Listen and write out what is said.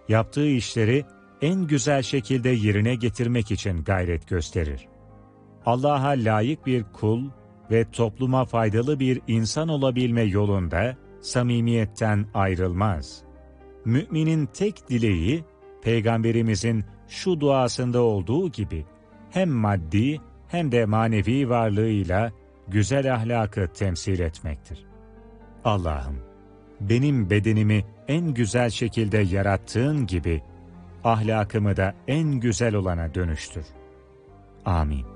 yaptığı işleri en güzel şekilde yerine getirmek için gayret gösterir. Allah'a layık bir kul ve topluma faydalı bir insan olabilme yolunda samimiyetten ayrılmaz. Müminin tek dileği, Peygamberimizin şu duasında olduğu gibi, hem maddi hem de manevi varlığıyla güzel ahlakı temsil etmektir. Allah'ım, benim bedenimi en güzel şekilde yarattığın gibi, ahlakımı da en güzel olana dönüştür. Amin.